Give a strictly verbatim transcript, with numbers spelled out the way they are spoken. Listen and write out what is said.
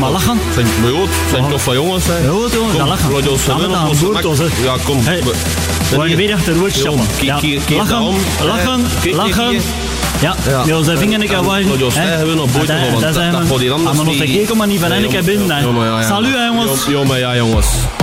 maar lachen. Zijn, maar joh, zijn toch van jongens, hè? Ja, jongens, dat lachen. Laat ons Samen winnen, aan ons boord, mak- ons, hè. Ja, kom. Hey. We- We gaan weer achter de woord Jong, stappen. keer- Ja. keer- keer Lachen, daarom. lachen, Kijk, kijk, lachen. hier. Ja, Ja. met onze vinger een keer waaien. Laat ons zeggen, we nog boeit En gewoon, want dat dat- zijn dat we. gaat die anders Maar nog niet- te kijken, maar niet van Nee, één keer jongen, binnen. jongen, ja, ja. Salut, hè, jongens. Jongen, ja, jongens.